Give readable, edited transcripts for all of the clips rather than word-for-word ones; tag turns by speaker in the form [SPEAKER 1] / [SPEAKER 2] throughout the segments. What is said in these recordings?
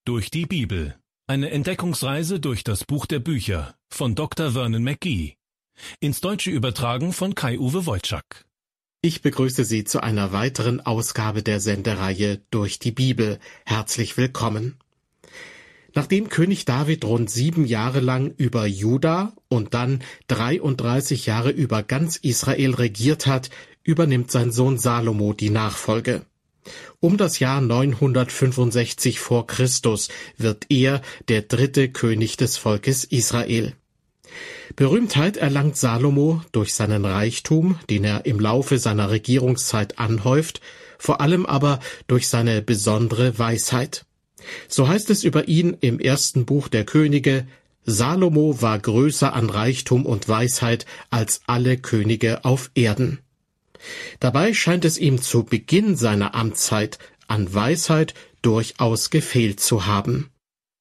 [SPEAKER 1] Durch die Bibel. Eine Entdeckungsreise durch das Buch der Bücher von Dr. Vernon McGee. Ins Deutsche übertragen von Kai-Uwe Wojczak.
[SPEAKER 2] Ich begrüße Sie zu einer weiteren Ausgabe der Sendereihe Durch die Bibel. Herzlich willkommen. Nachdem König David rund 7 Jahre lang über Juda und dann 33 Jahre über ganz Israel regiert hat, übernimmt sein Sohn Salomo die Nachfolge. Um das Jahr 965 vor Christus wird er der 3. König des Volkes Israel. Berühmtheit erlangt Salomo durch seinen Reichtum, den er im Laufe seiner Regierungszeit anhäuft, vor allem aber durch seine besondere Weisheit. So heißt es über ihn im 1. Buch der Könige: Salomo war größer an Reichtum und Weisheit als alle Könige auf Erden. Dabei scheint es ihm zu Beginn seiner Amtszeit an Weisheit durchaus gefehlt zu haben.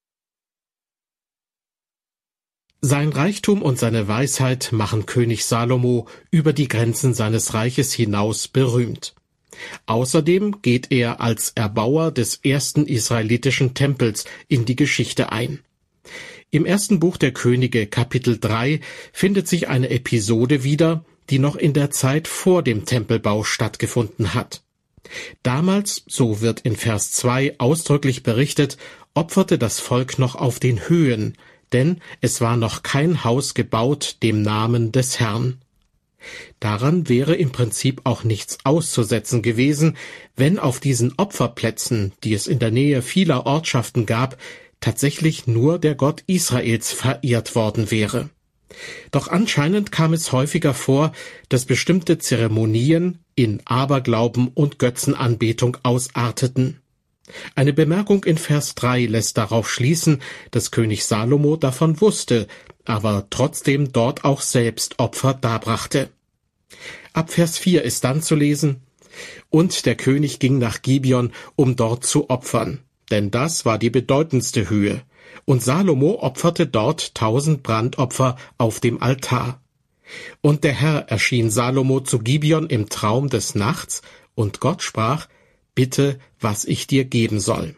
[SPEAKER 2] Sein Reichtum und seine Weisheit machen König Salomo über die Grenzen seines Reiches hinaus berühmt. Außerdem geht er als Erbauer des ersten israelitischen Tempels in die Geschichte ein. Im 1. Buch der Könige, Kapitel 3, findet sich eine Episode wieder, die noch in der Zeit vor dem Tempelbau stattgefunden hat. Damals, so wird in Vers 2 ausdrücklich berichtet, opferte das Volk noch auf den Höhen, denn es war noch kein Haus gebaut dem Namen des Herrn. Daran wäre im Prinzip auch nichts auszusetzen gewesen, wenn auf diesen Opferplätzen, die es in der Nähe vieler Ortschaften gab, tatsächlich nur der Gott Israels verehrt worden wäre. Doch anscheinend kam es häufiger vor, dass bestimmte Zeremonien in Aberglauben und Götzenanbetung ausarteten. Eine Bemerkung in Vers 3 lässt darauf schließen, dass König Salomo davon wusste, aber trotzdem dort auch selbst Opfer darbrachte. Ab Vers 4 ist dann zu lesen: Und der König ging nach Gibeon, um dort zu opfern, denn das war die bedeutendste Höhe. Und Salomo opferte dort 1000 Brandopfer auf dem Altar. Und der Herr erschien Salomo zu Gibeon im Traum des Nachts, und Gott sprach: Bitte, was ich dir geben soll.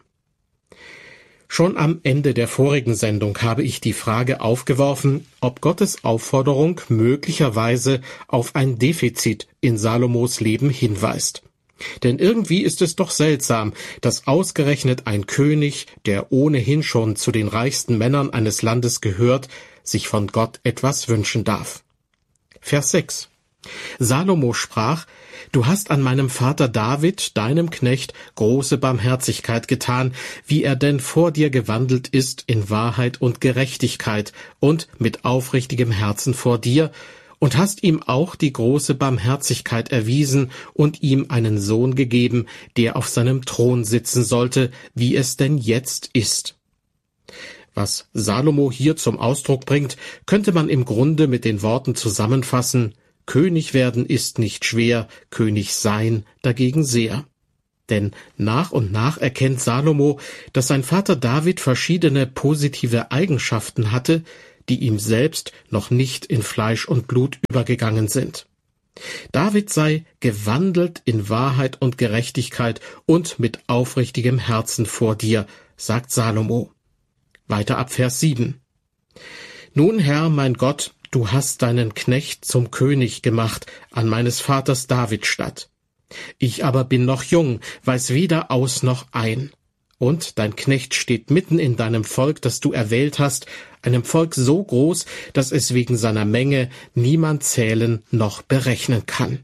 [SPEAKER 2] Schon am Ende der vorigen Sendung habe ich die Frage aufgeworfen, ob Gottes Aufforderung möglicherweise auf ein Defizit in Salomos Leben hinweist. Denn irgendwie ist es doch seltsam, dass ausgerechnet ein König, der ohnehin schon zu den reichsten Männern eines Landes gehört, sich von Gott etwas wünschen darf. Vers 6. Salomo sprach: Du hast an meinem Vater David, deinem Knecht, große Barmherzigkeit getan, wie er denn vor dir gewandelt ist in Wahrheit und Gerechtigkeit und mit aufrichtigem Herzen vor dir, und hast ihm auch die große Barmherzigkeit erwiesen und ihm einen Sohn gegeben, der auf seinem Thron sitzen sollte, wie es denn jetzt ist. Was Salomo hier zum Ausdruck bringt, könnte man im Grunde mit den Worten zusammenfassen: König werden ist nicht schwer, König sein dagegen sehr. Denn nach und nach erkennt Salomo, dass sein Vater David verschiedene positive Eigenschaften hatte, die ihm selbst noch nicht in Fleisch und Blut übergegangen sind. David sei gewandelt in Wahrheit und Gerechtigkeit und mit aufrichtigem Herzen vor dir, sagt Salomo. Weiter ab Vers 7. Nun, Herr, mein Gott, du hast deinen Knecht zum König gemacht an meines Vaters David statt. Ich aber bin noch jung, weiß weder aus noch ein. Und dein Knecht steht mitten in deinem Volk, das du erwählt hast, einem Volk so groß, dass es wegen seiner Menge niemand zählen noch berechnen kann.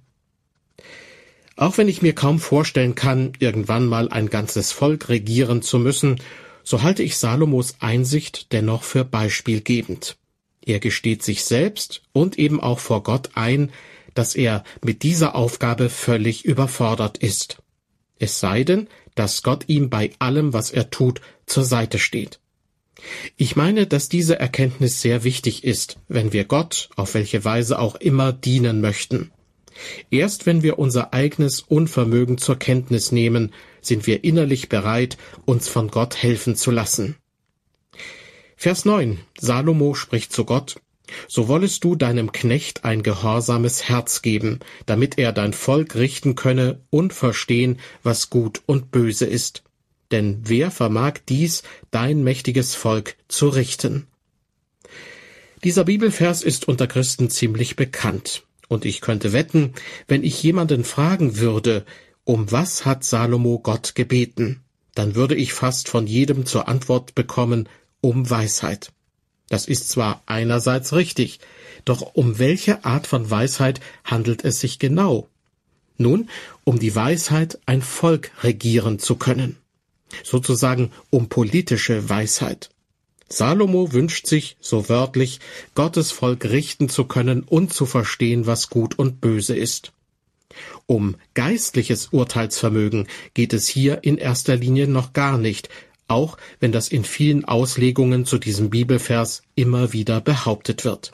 [SPEAKER 2] Auch wenn ich mir kaum vorstellen kann, irgendwann mal ein ganzes Volk regieren zu müssen, so halte ich Salomos Einsicht dennoch für beispielgebend. Er gesteht sich selbst und eben auch vor Gott ein, dass er mit dieser Aufgabe völlig überfordert ist. Es sei denn, dass Gott ihm bei allem, was er tut, zur Seite steht. Ich meine, dass diese Erkenntnis sehr wichtig ist, wenn wir Gott, auf welche Weise auch immer, dienen möchten. Erst wenn wir unser eigenes Unvermögen zur Kenntnis nehmen, sind wir innerlich bereit, uns von Gott helfen zu lassen. Vers 9. Salomo spricht zu Gott: So wollest du deinem Knecht ein gehorsames Herz geben, damit er dein Volk richten könne und verstehen, was gut und böse ist. denn wer vermag dies, dein mächtiges Volk zu richten? Dieser Bibelvers ist unter Christen ziemlich bekannt, und ich könnte wetten, wenn ich jemanden fragen würde, um was hat Salomo Gott gebeten, dann würde ich fast von jedem zur Antwort bekommen, um Weisheit. Das ist zwar einerseits richtig, doch um welche Art von Weisheit handelt es sich genau? Nun, um die Weisheit, ein Volk regieren zu können. Sozusagen um politische Weisheit. Salomo wünscht sich, so wörtlich, Gottes Volk richten zu können und zu verstehen, was gut und böse ist. Um geistliches Urteilsvermögen geht es hier in erster Linie noch gar nicht, auch wenn das in vielen Auslegungen zu diesem Bibelvers immer wieder behauptet wird.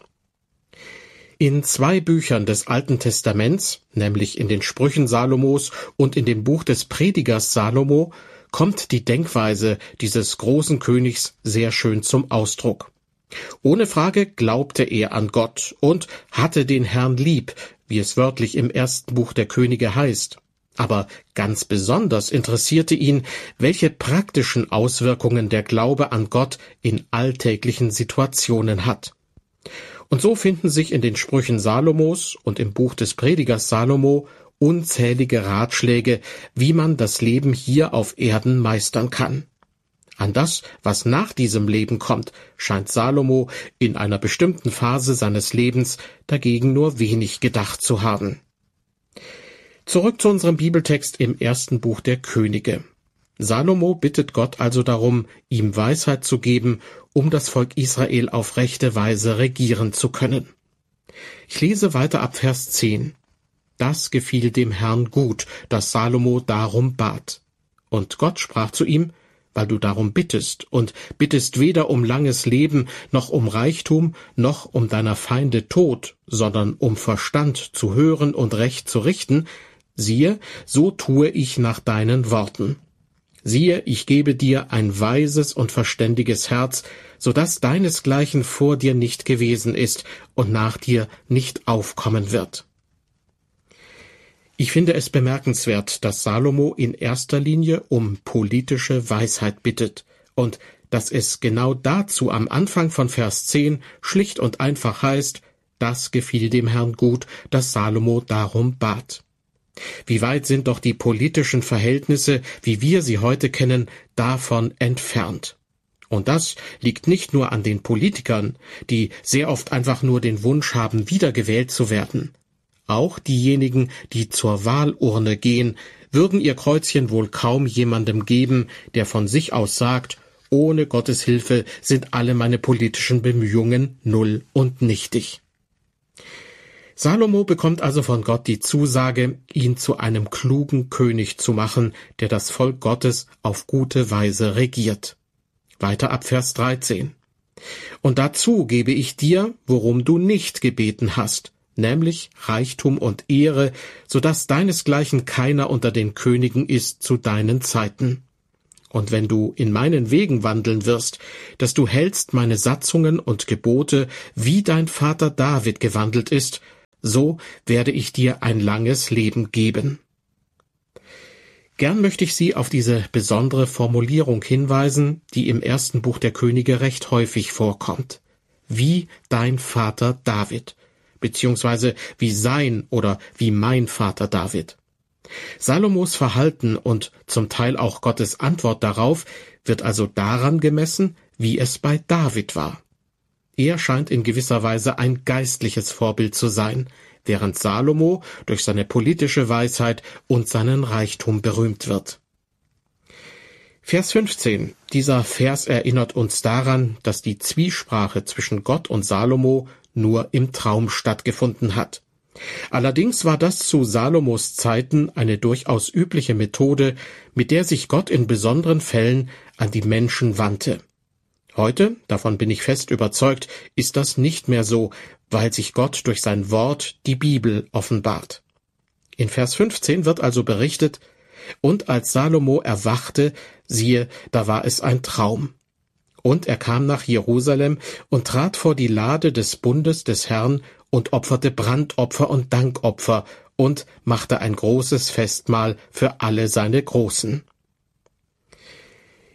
[SPEAKER 2] In 2 Büchern des Alten Testaments, nämlich in den Sprüchen Salomos und in dem Buch des Predigers Salomo, kommt die Denkweise dieses großen Königs sehr schön zum Ausdruck. Ohne Frage glaubte er an Gott und hatte den Herrn lieb, wie es wörtlich im 1. Buch der Könige heißt. Aber ganz besonders interessierte ihn, welche praktischen Auswirkungen der Glaube an Gott in alltäglichen Situationen hat. Und so finden sich in den Sprüchen Salomos und im Buch des Predigers Salomo unzählige Ratschläge, wie man das Leben hier auf Erden meistern kann. An das, was nach diesem Leben kommt, scheint Salomo in einer bestimmten Phase seines Lebens dagegen nur wenig gedacht zu haben. Zurück zu unserem Bibeltext im 1. Buch der Könige. Salomo bittet Gott also darum, ihm Weisheit zu geben, um das Volk Israel auf rechte Weise regieren zu können. Ich lese weiter ab Vers 10. Das gefiel dem Herrn gut, dass Salomo darum bat. Und Gott sprach zu ihm, weil du darum bittest, und bittest weder um langes Leben, noch um Reichtum, noch um deiner Feinde Tod, sondern um Verstand zu hören und Recht zu richten, siehe, so tue ich nach deinen Worten. Siehe, ich gebe dir ein weises und verständiges Herz, so dass deinesgleichen vor dir nicht gewesen ist und nach dir nicht aufkommen wird. Ich finde es bemerkenswert, dass Salomo in erster Linie um politische Weisheit bittet und dass es genau dazu am Anfang von Vers 10 schlicht und einfach heißt, das gefiel dem Herrn gut, dass Salomo darum bat. Wie weit sind doch die politischen Verhältnisse, wie wir sie heute kennen, davon entfernt? Und das liegt nicht nur an den Politikern, die sehr oft einfach nur den Wunsch haben, wiedergewählt zu werden. Auch diejenigen, die zur Wahlurne gehen, würden ihr Kreuzchen wohl kaum jemandem geben, der von sich aus sagt, ohne Gottes Hilfe sind alle meine politischen Bemühungen null und nichtig. Salomo bekommt also von Gott die Zusage, ihn zu einem klugen König zu machen, der das Volk Gottes auf gute Weise regiert. Weiter ab Vers 13. Und dazu gebe ich dir, worum du nicht gebeten hast, nämlich Reichtum und Ehre, so dass deinesgleichen keiner unter den Königen ist zu deinen Zeiten. Und wenn du in meinen Wegen wandeln wirst, dass du hältst meine Satzungen und Gebote, wie dein Vater David gewandelt ist, so werde ich dir ein langes Leben geben. Gern möchte ich Sie auf diese besondere Formulierung hinweisen, die im 1. Buch der Könige recht häufig vorkommt. Wie dein Vater David, beziehungsweise wie sein oder wie mein Vater David. Salomos Verhalten und zum Teil auch Gottes Antwort darauf wird also daran gemessen, wie es bei David war. Er scheint in gewisser Weise ein geistliches Vorbild zu sein, während Salomo durch seine politische Weisheit und seinen Reichtum berühmt wird. Vers 15. Dieser Vers erinnert uns daran, dass die Zwiesprache zwischen Gott und Salomo nur im Traum stattgefunden hat. Allerdings war das zu Salomos Zeiten eine durchaus übliche Methode, mit der sich Gott in besonderen Fällen an die Menschen wandte. Heute, davon bin ich fest überzeugt, ist das nicht mehr so, weil sich Gott durch sein Wort, die Bibel, offenbart. In Vers 15 wird also berichtet, und als Salomo erwachte, siehe, da war es ein Traum. Und er kam nach Jerusalem und trat vor die Lade des Bundes des Herrn und opferte Brandopfer und Dankopfer und machte ein großes Festmahl für alle seine Großen.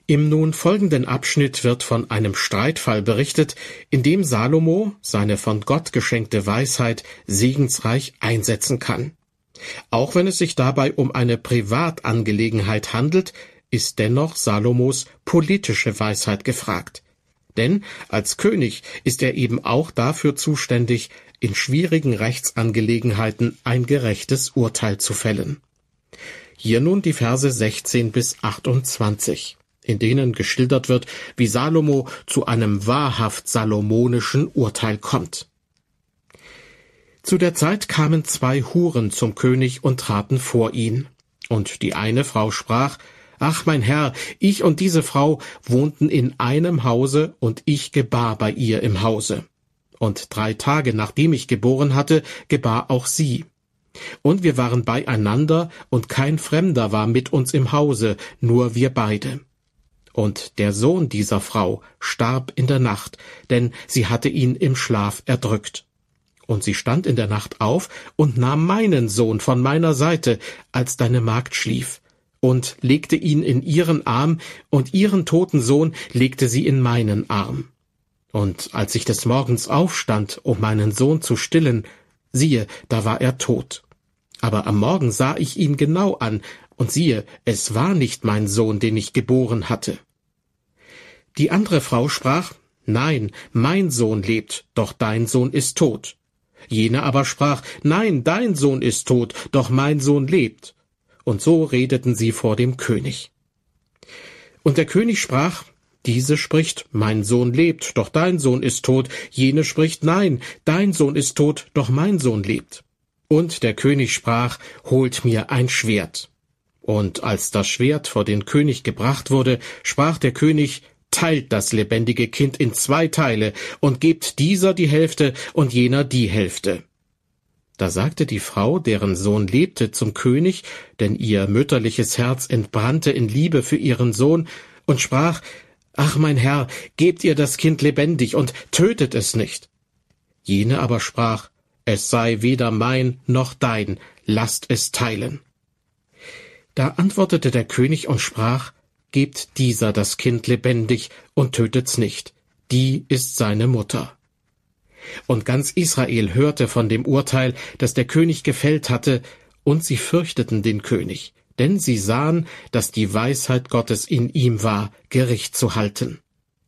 [SPEAKER 2] Im nun folgenden Abschnitt wird von einem Streitfall berichtet, in dem Salomo seine von Gott geschenkte Weisheit segensreich einsetzen kann. Auch wenn es sich dabei um eine Privatangelegenheit handelt, ist dennoch Salomos politische Weisheit gefragt. Denn als König ist er eben auch dafür zuständig, in schwierigen Rechtsangelegenheiten ein gerechtes Urteil zu fällen. Hier nun die Verse 16 bis 28, in denen geschildert wird, wie Salomo zu einem wahrhaft salomonischen Urteil kommt. Zu der Zeit kamen 2 Huren zum König und traten vor ihn. Und die eine Frau sprach: »Ach, mein Herr, ich und diese Frau wohnten in einem Hause, und ich gebar bei ihr im Hause. Und 3 Tage, nachdem ich geboren hatte, gebar auch sie. Und wir waren beieinander, und kein Fremder war mit uns im Hause, nur wir beide. Und der Sohn dieser Frau starb in der Nacht, denn sie hatte ihn im Schlaf erdrückt. Und sie stand in der Nacht auf und nahm meinen Sohn von meiner Seite, als deine Magd schlief, und legte ihn in ihren Arm, und ihren toten Sohn legte sie in meinen Arm. Und als ich des Morgens aufstand, um meinen Sohn zu stillen, siehe, da war er tot. Aber am Morgen sah ich ihn genau an, und siehe, es war nicht mein Sohn, den ich geboren hatte. Die andere Frau sprach: Nein, mein Sohn lebt, doch dein Sohn ist tot. Jene aber sprach: Nein, dein Sohn ist tot, doch mein Sohn lebt. Und so redeten sie vor dem König. Und der König sprach: Diese spricht: Mein Sohn lebt, doch dein Sohn ist tot. Jene spricht: Nein, dein Sohn ist tot, doch mein Sohn lebt. Und der König sprach: Holt mir ein Schwert. Und als das Schwert vor den König gebracht wurde, sprach der König: Teilt das lebendige Kind in 2 Teile und gebt dieser die Hälfte und jener die Hälfte. Da sagte die Frau, deren Sohn lebte, zum König, denn ihr mütterliches Herz entbrannte in Liebe für ihren Sohn, und sprach: Ach, mein Herr, gebt ihr das Kind lebendig und tötet es nicht. Jene aber sprach: Es sei weder mein noch dein, lasst es teilen. Da antwortete der König und sprach: Gebt dieser das Kind lebendig und tötet's nicht, die ist seine Mutter. Und ganz Israel hörte von dem Urteil, das der König gefällt hatte, und sie fürchteten den König, denn sie sahen, dass die Weisheit Gottes in ihm war, Gericht zu halten.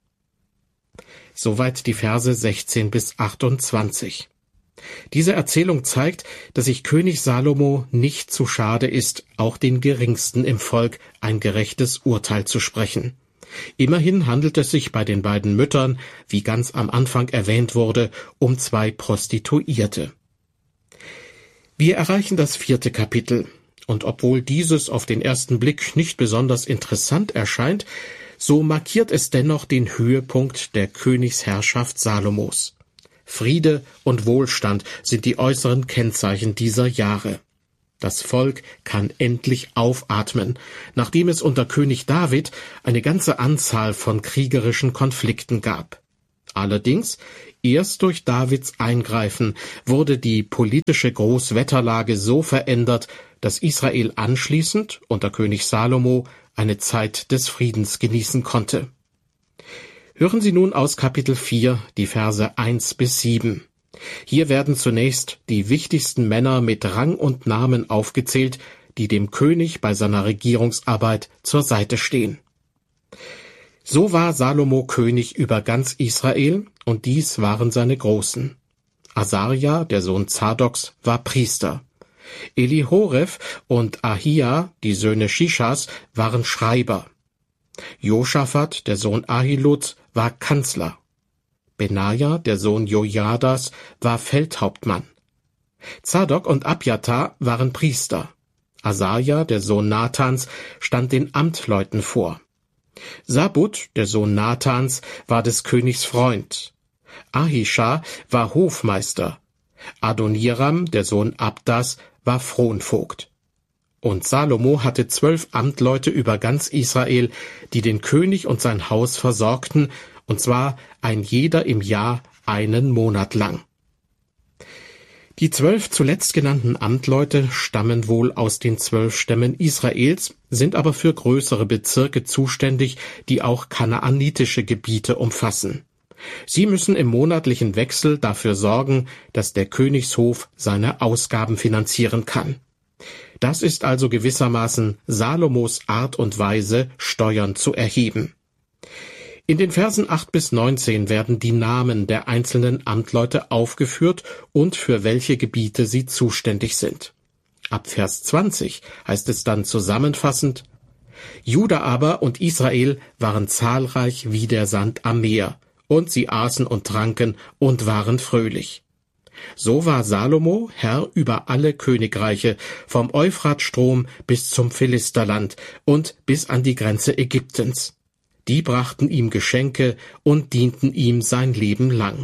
[SPEAKER 2] Soweit die Verse 16 bis 28. Diese Erzählung zeigt, dass sich König Salomo nicht zu schade ist, auch den Geringsten im Volk ein gerechtes Urteil zu sprechen. Immerhin handelt es sich bei den beiden Müttern, wie ganz am Anfang erwähnt wurde, um 2 Prostituierte. Wir erreichen das 4. Kapitel, und obwohl dieses auf den ersten Blick nicht besonders interessant erscheint, so markiert es dennoch den Höhepunkt der Königsherrschaft Salomos. Friede und Wohlstand sind die äußeren Kennzeichen dieser Jahre. Das Volk kann endlich aufatmen, nachdem es unter König David eine ganze Anzahl von kriegerischen Konflikten gab. Allerdings, erst durch Davids Eingreifen wurde die politische Großwetterlage so verändert, dass Israel anschließend unter König Salomo eine Zeit des Friedens genießen konnte. Hören Sie nun aus Kapitel 4 die Verse 1 bis 7. Hier werden zunächst die wichtigsten Männer mit Rang und Namen aufgezählt, die dem König bei seiner Regierungsarbeit zur Seite stehen. So war Salomo König über ganz Israel, und dies waren seine Großen. Asaria, der Sohn Zadoks, war Priester. Elihoref und Ahia, die Söhne Shishas, waren Schreiber. Josaphat, der Sohn Ahiluds, war Kanzler. Benaja, der Sohn Jojadas, war Feldhauptmann. Zadok und Abjatar waren Priester. Asaja, der Sohn Nathans, stand den Amtleuten vor. Sabut, der Sohn Nathans, war des Königs Freund. Ahisha war Hofmeister. Adoniram, der Sohn Abdas, war Fronvogt. Und Salomo hatte 12 Amtleute über ganz Israel, die den König und sein Haus versorgten, und zwar ein jeder im Jahr einen Monat lang. Die 12 zuletzt genannten Amtleute stammen wohl aus den 12 Stämmen Israels, sind aber für größere Bezirke zuständig, die auch kanaanitische Gebiete umfassen. Sie müssen im monatlichen Wechsel dafür sorgen, dass der Königshof seine Ausgaben finanzieren kann. Das ist also gewissermaßen Salomos Art und Weise, Steuern zu erheben. In den Versen 8 bis 19 werden die Namen der einzelnen Amtleute aufgeführt und für welche Gebiete sie zuständig sind. Ab Vers 20 heißt es dann zusammenfassend: Juda aber und Israel waren zahlreich wie der Sand am Meer, und sie aßen und tranken und waren fröhlich. So war Salomo Herr über alle Königreiche, vom Euphratstrom bis zum Philisterland und bis an die Grenze Ägyptens. Die brachten ihm Geschenke und dienten ihm sein Leben lang.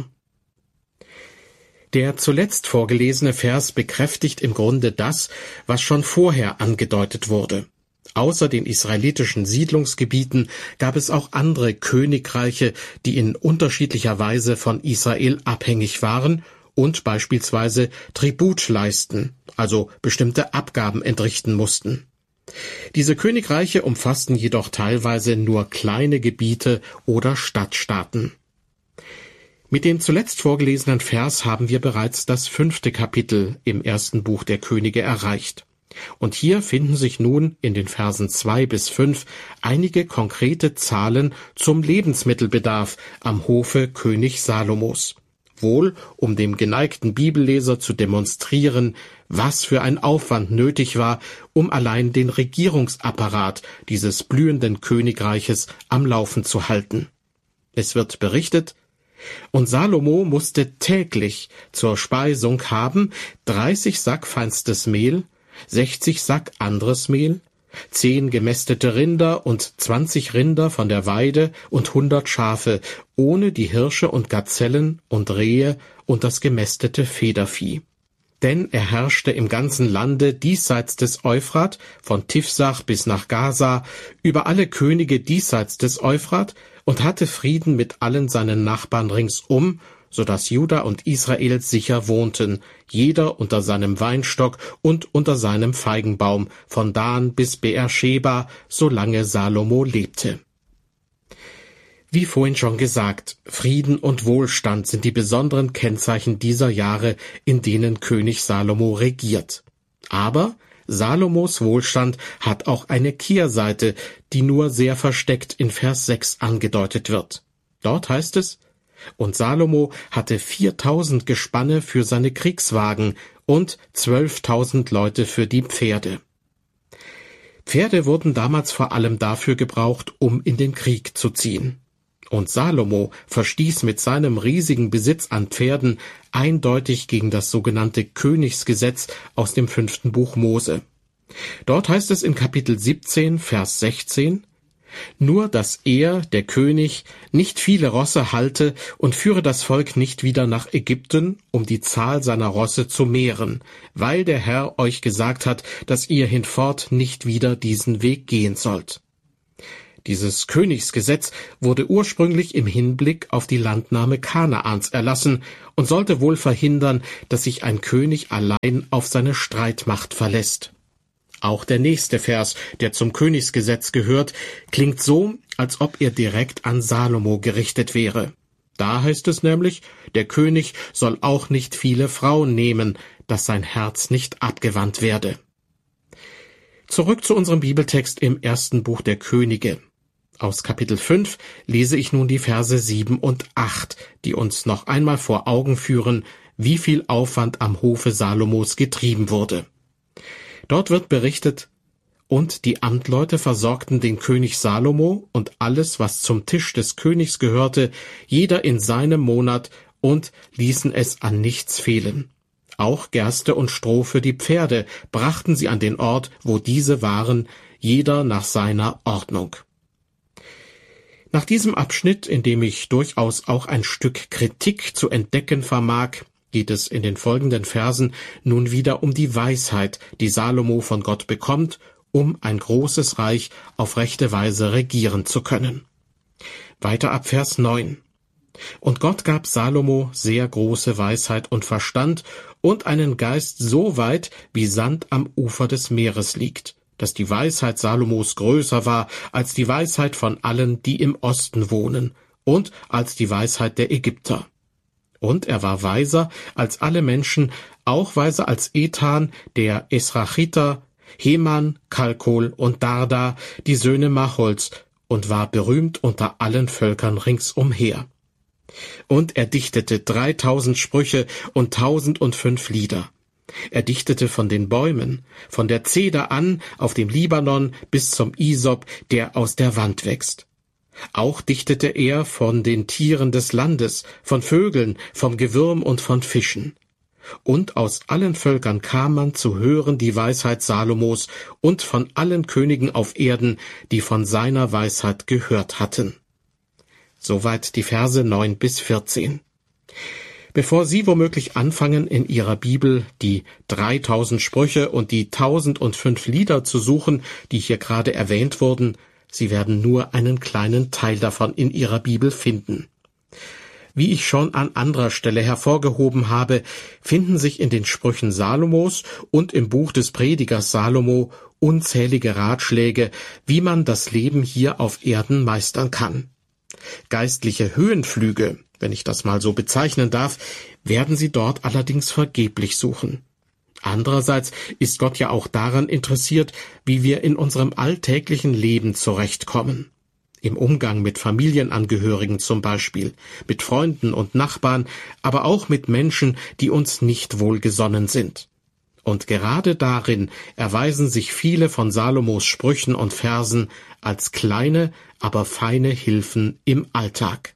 [SPEAKER 2] Der zuletzt vorgelesene Vers bekräftigt im Grunde das, was schon vorher angedeutet wurde. Außer den israelitischen Siedlungsgebieten gab es auch andere Königreiche, die in unterschiedlicher Weise von Israel abhängig waren und beispielsweise Tribut leisten, also bestimmte Abgaben entrichten mussten. Diese Königreiche umfassten jedoch teilweise nur kleine Gebiete oder Stadtstaaten. Mit dem zuletzt vorgelesenen Vers haben wir bereits das 5. Kapitel im 1. Buch der Könige erreicht. Und hier finden sich nun in den Versen 2 bis 5 einige konkrete Zahlen zum Lebensmittelbedarf am Hofe König Salomos. Wohl, um dem geneigten Bibelleser zu demonstrieren, was für ein Aufwand nötig war, um allein den Regierungsapparat dieses blühenden Königreiches am Laufen zu halten. Es wird berichtet: Und Salomo musste täglich zur Speisung haben 30 Sack feinstes Mehl, 60 Sack anderes Mehl, 10 gemästete Rinder und 20 Rinder von der Weide und 100 Schafe, ohne die Hirsche und Gazellen und Rehe und das gemästete Federvieh. Denn er herrschte im ganzen Lande diesseits des Euphrat, von Tifsach bis nach Gaza, über alle Könige diesseits des Euphrat und hatte Frieden mit allen seinen Nachbarn ringsum, so dass Juda und Israel sicher wohnten, jeder unter seinem Weinstock und unter seinem Feigenbaum, von Dan bis Beersheba, solange Salomo lebte. Wie vorhin schon gesagt, Frieden und Wohlstand sind die besonderen Kennzeichen dieser Jahre, in denen König Salomo regiert. Aber Salomos Wohlstand hat auch eine Kehrseite, die nur sehr versteckt in Vers 6 angedeutet wird. Dort heißt es: Und Salomo hatte 4.000 Gespanne für seine Kriegswagen und 12.000 Leute für die Pferde. Pferde wurden damals vor allem dafür gebraucht, um in den Krieg zu ziehen. Und Salomo verstieß mit seinem riesigen Besitz an Pferden eindeutig gegen das sogenannte Königsgesetz aus dem 5. Buch Mose. Dort heißt es in Kapitel 17, Vers 16: Nur, dass er, der König, nicht viele Rosse halte und führe das Volk nicht wieder nach Ägypten, um die Zahl seiner Rosse zu mehren, weil der Herr euch gesagt hat, dass ihr hinfort nicht wieder diesen Weg gehen sollt. Dieses Königsgesetz wurde ursprünglich im Hinblick auf die Landnahme Kanaans erlassen und sollte wohl verhindern, dass sich ein König allein auf seine Streitmacht verlässt. Auch der nächste Vers, der zum Königsgesetz gehört, klingt so, als ob er direkt an Salomo gerichtet wäre. Da heißt es nämlich, der König soll auch nicht viele Frauen nehmen, dass sein Herz nicht abgewandt werde. Zurück zu unserem Bibeltext im 1. Buch der Könige. Aus Kapitel 5 lese ich nun die Verse 7 und 8, die uns noch einmal vor Augen führen, wie viel Aufwand am Hofe Salomos getrieben wurde. Dort wird berichtet: Und die Amtleute versorgten den König Salomo und alles, was zum Tisch des Königs gehörte, jeder in seinem Monat, und ließen es an nichts fehlen. Auch Gerste und Stroh für die Pferde brachten sie an den Ort, wo diese waren, jeder nach seiner Ordnung. Nach diesem Abschnitt, in dem ich durchaus auch ein Stück Kritik zu entdecken vermag, geht es in den folgenden Versen nun wieder um die Weisheit, die Salomo von Gott bekommt, um ein großes Reich auf rechte Weise regieren zu können. Weiter ab Vers 9. Und Gott gab Salomo sehr große Weisheit und Verstand, und einen Geist so weit, wie Sand am Ufer des Meeres liegt, dass die Weisheit Salomos größer war als die Weisheit von allen, die im Osten wohnen, und als die Weisheit der Ägypter. Und er war weiser als alle Menschen, auch weiser als Ethan, der Esrachiter, Heman, Kalkol und Darda, die Söhne Machols, und war berühmt unter allen Völkern ringsumher. Und er dichtete 3000 Sprüche und 1005 Lieder. Er dichtete von den Bäumen, von der Zeder an auf dem Libanon bis zum Isop, der aus der Wand wächst. Auch dichtete er von den Tieren des Landes, von Vögeln, vom Gewürm und von Fischen. Und aus allen Völkern kam man zu hören die Weisheit Salomos und von allen Königen auf Erden, die von seiner Weisheit gehört hatten. Soweit die Verse 9 bis 14. Bevor Sie womöglich anfangen, in Ihrer Bibel die 3000 Sprüche und die 1005 Lieder zu suchen, die hier gerade erwähnt wurden, Sie werden nur einen kleinen Teil davon in Ihrer Bibel finden. Wie ich schon an anderer Stelle hervorgehoben habe, finden sich in den Sprüchen Salomos und im Buch des Predigers Salomo unzählige Ratschläge, wie man das Leben hier auf Erden meistern kann. Geistliche Höhenflüge, wenn ich das mal so bezeichnen darf, werden Sie dort allerdings vergeblich suchen. Andererseits ist Gott ja auch daran interessiert, wie wir in unserem alltäglichen Leben zurechtkommen. Im Umgang mit Familienangehörigen zum Beispiel, mit Freunden und Nachbarn, aber auch mit Menschen, die uns nicht wohlgesonnen sind. Und gerade darin erweisen sich viele von Salomos Sprüchen und Versen als kleine, aber feine Hilfen im Alltag.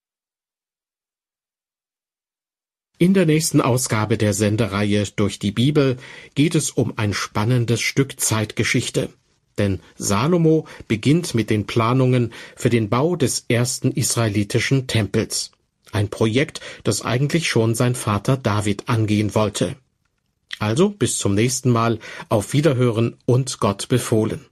[SPEAKER 2] In der nächsten Ausgabe der Sendereihe Durch die Bibel geht es um ein spannendes Stück Zeitgeschichte. Denn Salomo beginnt mit den Planungen für den Bau des ersten israelitischen Tempels. Ein Projekt, das eigentlich schon sein Vater David angehen wollte. Also bis zum nächsten Mal, auf Wiederhören und Gott befohlen.